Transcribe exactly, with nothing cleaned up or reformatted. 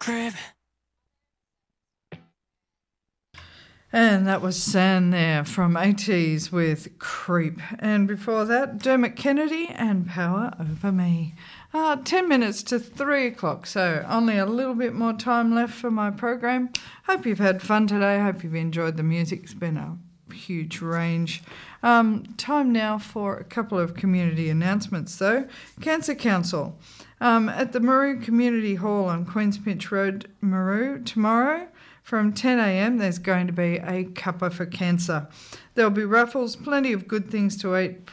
crib. And that was San there from eighties with Creep. And before that, Dermot Kennedy and Power Over Me. Uh, ten minutes to three o'clock, so only a little bit more time left for my program. Hope you've had fun today. Hope you've enjoyed the music. It's been a huge range. Um, time now for a couple of community announcements, though. Cancer Council. Um, at the Maru Community Hall on Queenspinch Road, Maru, tomorrow, from ten a.m, there's going to be a cuppa for cancer. There'll be raffles, plenty of good things to eat,